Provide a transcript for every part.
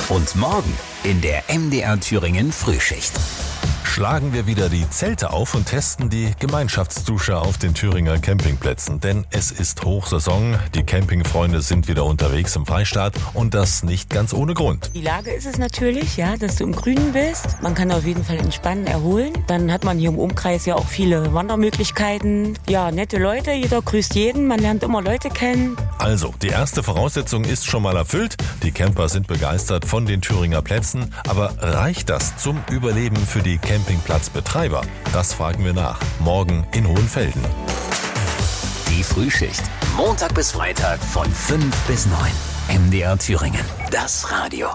Und morgen in der MDR Thüringen Frühschicht. Schlagen wir wieder die Zelte auf und testen die Gemeinschaftsdusche auf den Thüringer Campingplätzen. Denn es ist Hochsaison, die Campingfreunde sind wieder unterwegs im Freistaat und das nicht ganz ohne Grund. Die Lage ist es natürlich, ja, dass du im Grünen bist. Man kann auf jeden Fall entspannen, erholen. Dann hat man hier im Umkreis ja auch viele Wandermöglichkeiten. Ja, nette Leute, jeder grüßt jeden, man lernt immer Leute kennen. Also, die erste Voraussetzung ist schon mal erfüllt. Die Camper sind begeistert von den Thüringer Plätzen. Aber reicht das zum Überleben für die Campingplatzbetreiber? Das fragen wir nach. Morgen in Hohenfelden. Die Frühschicht. Montag bis Freitag von 5 bis 9. MDR Thüringen. Das Radio.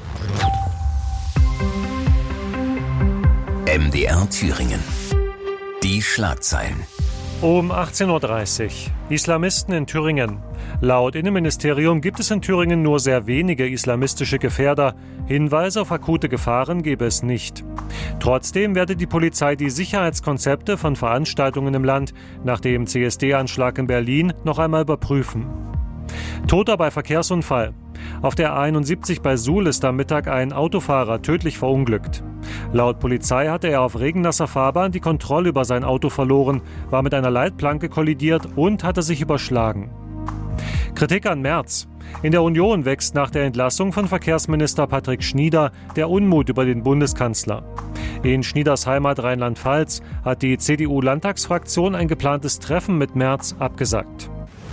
MDR Thüringen. Die Schlagzeilen. Um 18.30 Uhr. Islamisten in Thüringen. Laut Innenministerium gibt es in Thüringen nur sehr wenige islamistische Gefährder. Hinweise auf akute Gefahren gebe es nicht. Trotzdem werde die Polizei die Sicherheitskonzepte von Veranstaltungen im Land nach dem CSD-Anschlag in Berlin noch einmal überprüfen. Toter bei Verkehrsunfall. Auf der A71 bei Suhl ist am Mittag ein Autofahrer tödlich verunglückt. Laut Polizei hatte er auf regennasser Fahrbahn die Kontrolle über sein Auto verloren, war mit einer Leitplanke kollidiert und hatte sich überschlagen. Kritik an Merz. In der Union wächst nach der Entlassung von Verkehrsminister Patrick Schnieder der Unmut über den Bundeskanzler. In Schnieders Heimat Rheinland-Pfalz hat die CDU-Landtagsfraktion ein geplantes Treffen mit Merz abgesagt.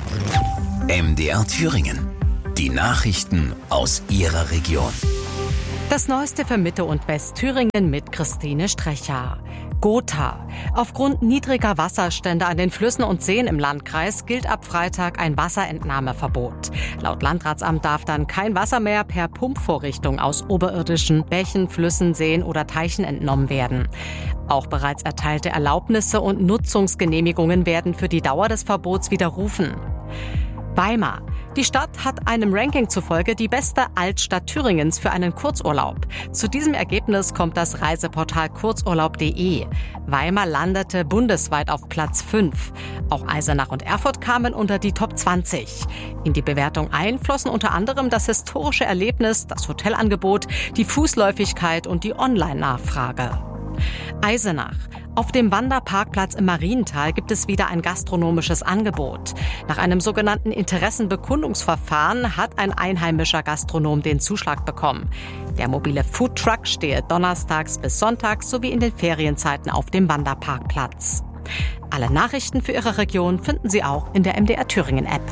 MDR Thüringen. Die Nachrichten aus Ihrer Region. Das Neueste für Mitte und Westthüringen mit Christine Strecher. Gotha. Aufgrund niedriger Wasserstände an den Flüssen und Seen im Landkreis gilt ab Freitag ein Wasserentnahmeverbot. Laut Landratsamt darf dann kein Wasser mehr per Pumpvorrichtung aus oberirdischen Bächen, Flüssen, Seen oder Teichen entnommen werden. Auch bereits erteilte Erlaubnisse und Nutzungsgenehmigungen werden für die Dauer des Verbots widerrufen. Weimar. Die Stadt hat einem Ranking zufolge die beste Altstadt Thüringens für einen Kurzurlaub. Zu diesem Ergebnis kommt das Reiseportal kurzurlaub.de. Weimar landete bundesweit auf Platz 5. Auch Eisenach und Erfurt kamen unter die Top 20. In die Bewertung flossen unter anderem das historische Erlebnis, das Hotelangebot, die Fußläufigkeit und die Online-Nachfrage. Eisenach. Auf dem Wanderparkplatz im Mariental gibt es wieder ein gastronomisches Angebot. Nach einem sogenannten Interessenbekundungsverfahren hat ein einheimischer Gastronom den Zuschlag bekommen. Der mobile Foodtruck stehe donnerstags bis sonntags sowie in den Ferienzeiten auf dem Wanderparkplatz. Alle Nachrichten für Ihre Region finden Sie auch in der MDR Thüringen App.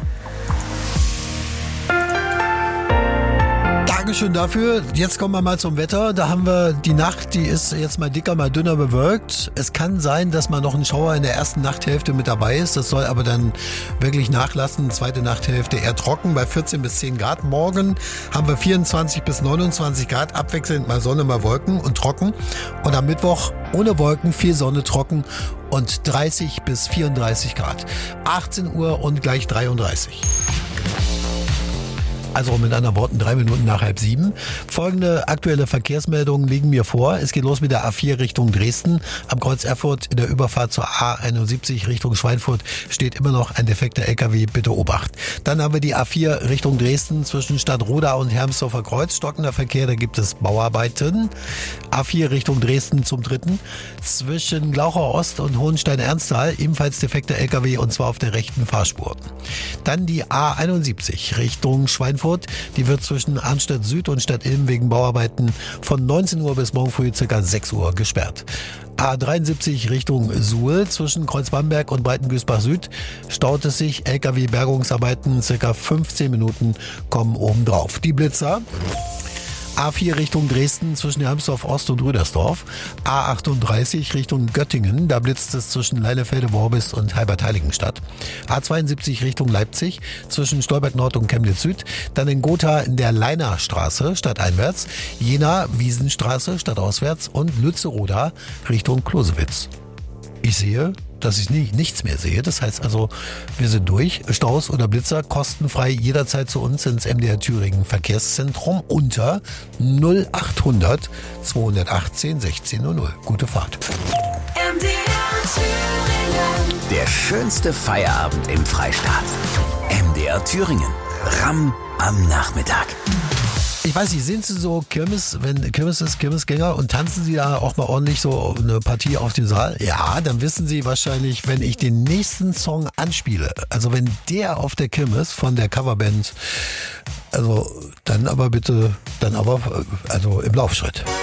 Dankeschön dafür. Jetzt kommen wir mal zum Wetter. Da haben wir die Nacht, die ist jetzt mal dicker, mal dünner bewölkt. Es kann sein, dass mal noch ein Schauer in der ersten Nachthälfte mit dabei ist. Das soll aber dann wirklich nachlassen. Zweite Nachthälfte eher trocken bei 14 bis 10 Grad. Morgen haben wir 24 bis 29 Grad, abwechselnd mal Sonne, mal Wolken und trocken. Und am Mittwoch ohne Wolken, viel Sonne, trocken und 30 bis 34 Grad. 18 Uhr und gleich 33. Also mit anderen Worten 3 Minuten nach 6:30. Folgende aktuelle Verkehrsmeldungen liegen mir vor. Es geht los mit der A4 Richtung Dresden. Am Kreuz Erfurt in der Überfahrt zur A71 Richtung Schweinfurt steht immer noch ein defekter LKW. Bitte Obacht. Dann haben wir die A4 Richtung Dresden zwischen Stadtroda und Hermsdorfer Kreuz. Stockender Verkehr, da gibt es Bauarbeiten. A4 Richtung Dresden zum 3. Zwischen Glauchau Ost und Hohenstein-Ernsthal ebenfalls defekter LKW und zwar auf der rechten Fahrspur. Dann die A71 Richtung Schweinfurt. Die wird zwischen Arnstadt Süd und Stadt Ilm wegen Bauarbeiten von 19 Uhr bis morgen früh ca. 6 Uhr gesperrt. A73 Richtung Suhl zwischen Kreuzbamberg und Breitengüßbach Süd staut es sich. LKW-Bergungsarbeiten ca. 15 Minuten kommen obendrauf. Die Blitzer. A4 Richtung Dresden zwischen Hermsdorf Ost und Rüdersdorf. A38 Richtung Göttingen, da blitzt es zwischen Leinefelde-Worbis und Halbertheiligenstadt. A72 Richtung Leipzig zwischen Stolberg Nord und Chemnitz Süd. Dann in Gotha in der Leinerstraße stadteinwärts. Jena Wiesenstraße stadtauswärts und Lützeroda Richtung Klosewitz. Ich sehe, dass ich nichts mehr sehe. Das heißt also, wir sind durch. Staus oder Blitzer kostenfrei jederzeit zu uns ins MDR Thüringen Verkehrszentrum unter 0800 218 1600. Gute Fahrt. MDR Thüringen. Der schönste Feierabend im Freistaat. MDR Thüringen. RAM am Nachmittag. Ich weiß nicht, sind Sie so wenn Kirmes ist, Kirmesgänger und tanzen Sie da auch mal ordentlich so eine Partie auf dem Saal? Ja, dann wissen Sie wahrscheinlich, wenn ich den nächsten Song anspiele, also wenn der auf der Kirmes von der Coverband, also dann aber im Laufschritt.